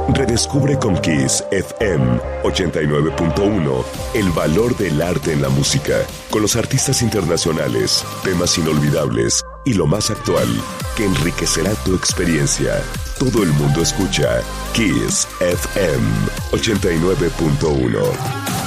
Redescubre con Kiss FM 89.1 el valor del arte en la música, con los artistas internacionales, temas inolvidables y lo más actual que enriquecerá tu experiencia. Todo el mundo escucha Kiss FM 89.1.